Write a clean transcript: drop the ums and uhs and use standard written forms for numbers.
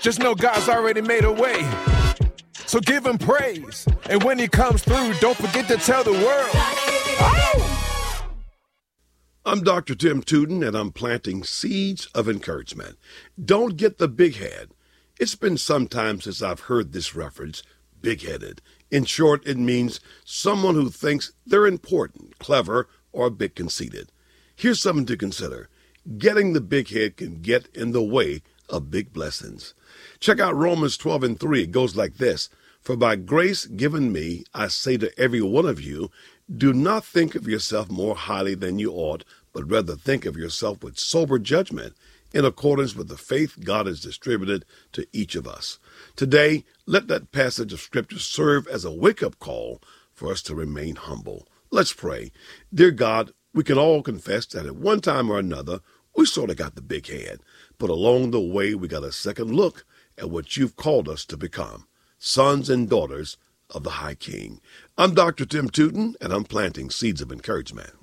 Just know God's already made a way. So give him praise. And when he comes through, don't forget to tell the world. Oh! I'm Dr. Tim Tootin, and I'm planting seeds of encouragement. Don't get the big head. It's been some time since I've heard this reference, big-headed. In short, it means someone who thinks they're important, clever, or a bit conceited. Here's something to consider. Getting the big head can get in the way of big blessings. Check out Romans 12:3. It goes like this. For by grace given me, I say to every one of you, do not think of yourself more highly than you ought, but rather think of yourself with sober judgment in accordance with the faith God has distributed to each of us. Today, let that passage of Scripture serve as a wake-up call for us to remain humble. Let's pray. Dear God, we can all confess that at one time or another, we sort of got the big head, but along the way, we got a second look at what you've called us to become, sons and daughters of the High King. I'm Dr. Tim Tootin, and I'm planting seeds of encouragement.